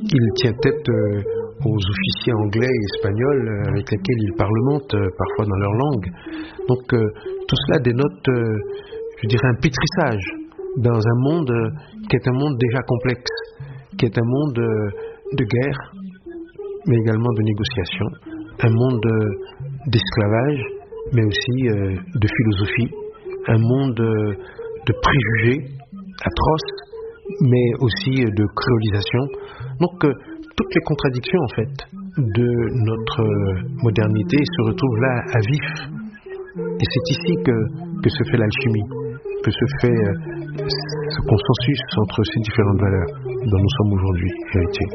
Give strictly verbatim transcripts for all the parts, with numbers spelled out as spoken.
Il tient tête euh, aux officiers anglais et espagnols euh, avec lesquels il parlemente, euh, parfois dans leur langue. Donc euh, tout cela dénote, euh, je dirais, un pétrissage dans un monde euh, qui est un monde déjà complexe, qui est un monde euh, de guerre, mais également de négociation, un monde euh, d'esclavage, mais aussi euh, de philosophie, un monde euh, de préjugés atroces, mais aussi euh, de créolisation. Donc euh, toutes les contradictions en fait de notre euh, modernité se retrouvent là à vif. Et c'est ici que, que se fait l'alchimie, que se fait euh, ce consensus entre ces différentes valeurs dont nous sommes aujourd'hui héritiers.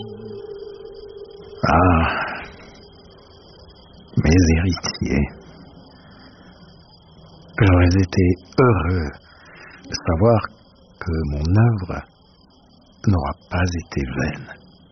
Ah, mes héritiers, j'aurais été heureux de savoir que mon œuvre n'aura pas été vaine.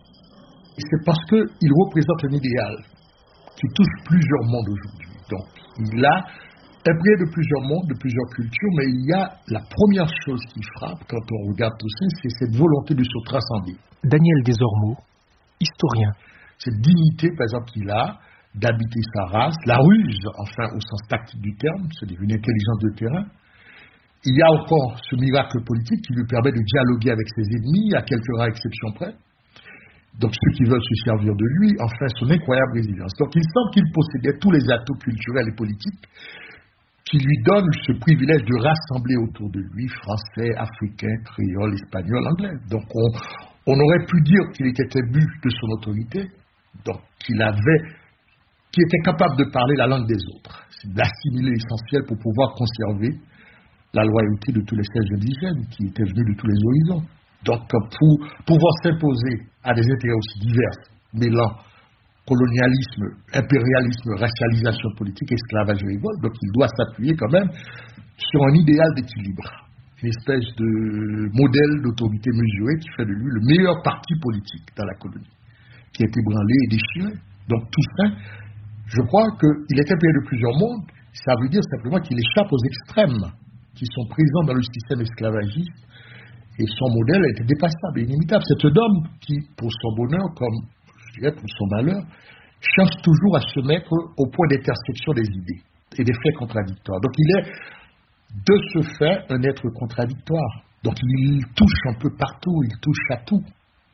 C'est parce qu'il représente un idéal qui touche plusieurs mondes aujourd'hui. Donc, il a imprégné de plusieurs mondes, de plusieurs cultures, mais il y a la première chose qui frappe quand on regarde tout ça, c'est cette volonté de se transcender. Daniel Desormeaux, historien. Cette dignité, par exemple, qu'il a d'habiter sa race, la ruse, enfin, au sens tactique du terme, c'est une intelligence de terrain. Il y a encore ce miracle politique qui lui permet de dialoguer avec ses ennemis, à quelques rares exceptions près. Donc ceux qui veulent se servir de lui, enfin, son incroyable résilience. Donc il semble qu'il possédait tous les atouts culturels et politiques qui lui donnent ce privilège de rassembler autour de lui Français, Africains, Créoles, Espagnols, Anglais. Donc on, on aurait pu dire qu'il était imbu de son autorité, donc qu'il avait, qu'il était capable de parler la langue des autres. C'est d'assimiler l'essentiel pour pouvoir conserver la loyauté de tous les sièges indigènes qui étaient venus de tous les horizons. Donc, pour pouvoir s'imposer à des intérêts aussi divers, mêlant colonialisme, impérialisme, racialisation politique, esclavage et révolte, donc il doit s'appuyer quand même sur un idéal d'équilibre, une espèce de modèle d'autorité mesurée qui fait de lui le meilleur parti politique dans la colonie, qui a été branlé et déchiré. Donc tout ça, je crois qu'il est imprégné de plusieurs mondes, ça veut dire simplement qu'il échappe aux extrêmes qui sont présents dans le système esclavagiste. Et son modèle était dépassable et inimitable. C'est un homme qui, pour son bonheur, comme je dirais pour son malheur, cherche toujours à se mettre au point d'intersection des idées et des faits contradictoires. Donc il est, de ce fait, un être contradictoire. Donc il touche un peu partout, il touche à tout.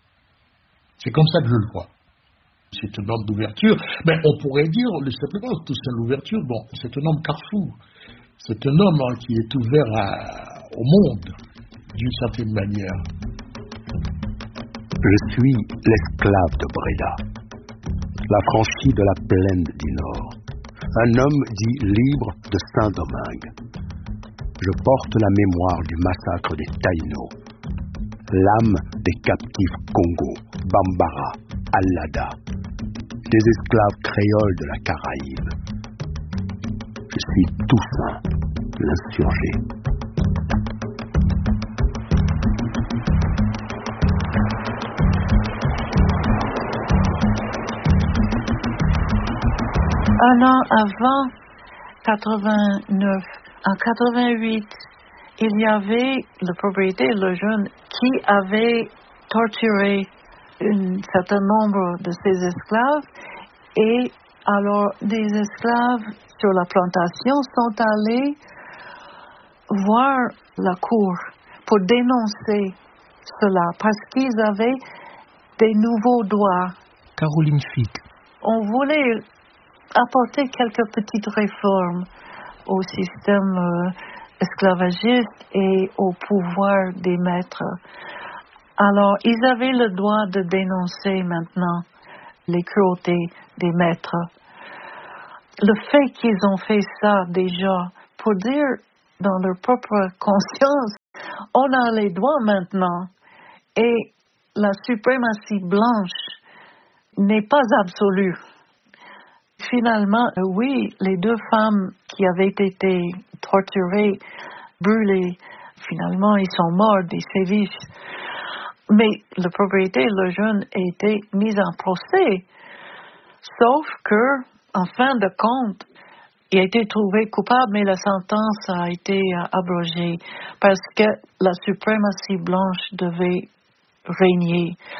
C'est comme ça que je le vois. C'est un homme d'ouverture. Mais on pourrait dire, le simplement, tout ça, l'ouverture, bon, c'est un homme carrefour. C'est un homme hein, qui est ouvert à, au monde. D'une certaine manière. Je suis l'esclave de Breda, l'affranchi de la plaine du Nord, un homme dit libre de Saint-Domingue. Je porte la mémoire du massacre des Taïnos, l'âme des captifs Congo, Bambara, Allada, des esclaves créoles de la Caraïbe. Je suis Toussaint, l'insurgé. Un an avant quatre-vingt-neuf, en quatre-vingt-huit, il y avait le propriétaire Lejeune qui avait torturé un certain nombre de ses esclaves et alors des esclaves sur la plantation sont allés voir la cour pour dénoncer cela parce qu'ils avaient des nouveaux droits. Caroline Fick. On voulait apporter quelques petites réformes au système euh, esclavagiste et au pouvoir des maîtres. Alors, ils avaient le droit de dénoncer maintenant les cruautés des maîtres. Le fait qu'ils ont fait ça déjà, pour dire dans leur propre conscience, on a les droits maintenant et la suprématie blanche n'est pas absolue. Finalement, oui, les deux femmes qui avaient été torturées, brûlées, finalement, ils sont morts des sévices. Mais le propriétaire, le jeune, a été mis en procès. Sauf que, en fin de compte, il a été trouvé coupable, mais la sentence a été abrogée parce que la suprématie blanche devait régner.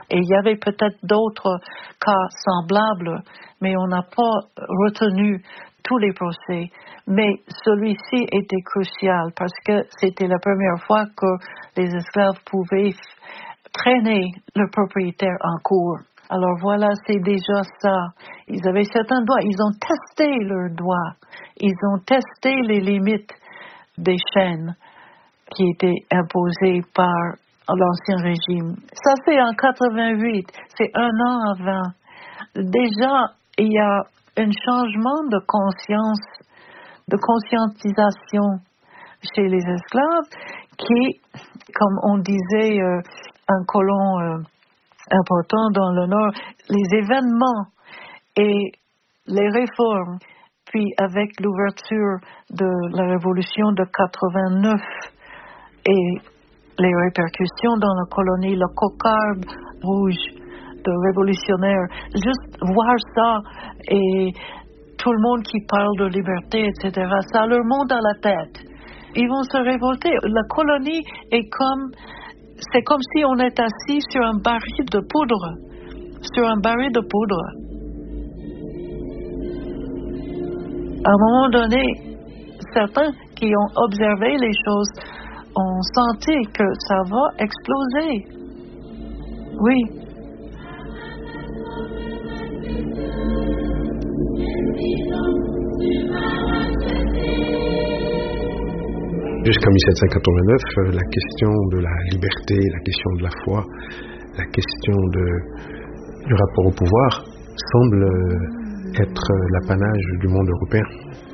Et il y avait peut-être d'autres cas semblables, mais on n'a pas retenu tous les procès. Mais celui-ci était crucial parce que c'était la première fois que les esclaves pouvaient traîner le propriétaire en cour. Alors voilà, c'est déjà ça. Ils avaient certains droits. Ils ont testé leurs droits. Ils ont testé les limites des chaînes qui étaient imposées par l'ancien régime. Ça, c'est en quatre-vingt-huit. C'est un an avant. Déjà, il y a un changement de conscience, de conscientisation chez les esclaves qui, comme on disait, euh, un colon euh, important dans le Nord, les événements et les réformes, puis avec l'ouverture de la révolution de quatre-vingt-neuf et les répercussions dans la colonie, le cocarde rouge de révolutionnaires, juste voir ça et tout le monde qui parle de liberté, et cetera, ça leur monte à la tête. Ils vont se révolter. La colonie est comme, c'est comme si on est assis sur un baril de poudre, sur un baril de poudre. À un moment donné, certains qui ont observé les choses ont senti que ça va exploser. Oui. Jusqu'en mille sept cent quatre-vingt-neuf, la question de la liberté, la question de la foi, la question de, du rapport au pouvoir semble être l'apanage du monde européen.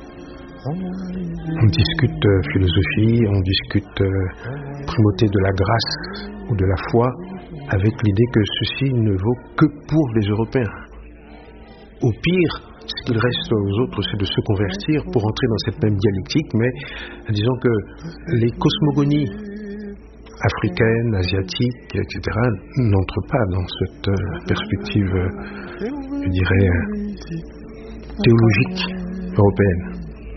On discute philosophie, on discute primauté de la grâce ou de la foi avec l'idée que ceci ne vaut que pour les Européens. Au pire, ce qu'il reste aux autres, c'est de se convertir pour entrer dans cette même dialectique, mais disons que les cosmogonies africaines, asiatiques, et cetera n'entrent pas dans cette perspective, je dirais, théologique européenne.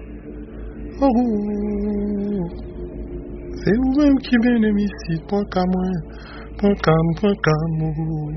C'est vous-même qui bénéficie, point qu'à moi, point qu'à moi, point qu'à moi.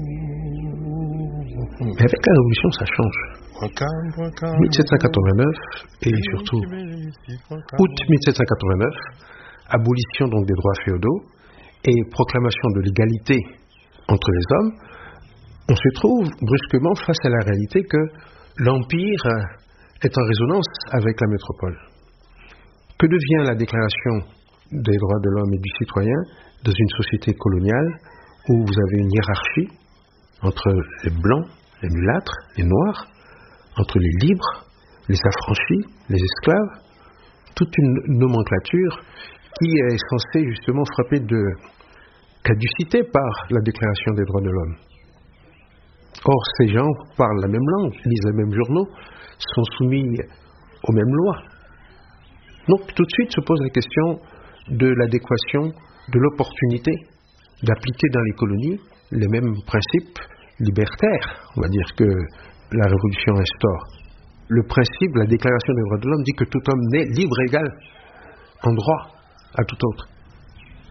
Mais avec la Révolution, ça change. mille sept cent quatre-vingt-neuf et surtout août mille sept cent quatre-vingt-neuf, abolition donc des droits féodaux et proclamation de l'égalité entre les hommes, on se trouve brusquement face à la réalité que l'Empire est en résonance avec la métropole. Que devient la déclaration des droits de l'homme et du citoyen dans une société coloniale où vous avez une hiérarchie entre les blancs, les mulâtres, les noirs, entre les libres, les affranchis, les esclaves, toute une nomenclature qui est censée justement frapper de caducité par la Déclaration des droits de l'homme. Or, ces gens parlent la même langue, lisent les mêmes journaux, sont soumis aux mêmes lois. Donc, tout de suite se pose la question de l'adéquation, de l'opportunité d'appliquer dans les colonies les mêmes principes libertaires, on va dire, que la Révolution instaure. Le principe, la Déclaration des droits de l'homme dit que tout homme naît libre et égal en droit à tout autre.